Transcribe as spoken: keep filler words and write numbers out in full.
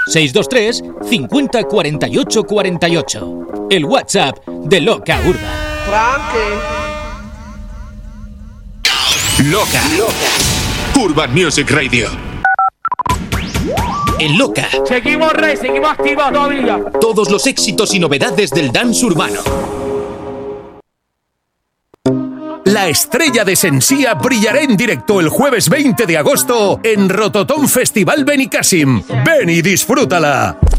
seis dos tres, cincuenta, cuarenta y ocho, cuarenta y ocho. El WhatsApp de Loca Urban. Loca. Loca. Urban Music Radio. En Loca. Seguimos rey, seguimos activos todavía. Todos los éxitos y novedades del dance urbano. La estrella de Sensía brillará en directo el jueves veinte de agosto en Rototom Festival Benicàssim. Ven y disfrútala.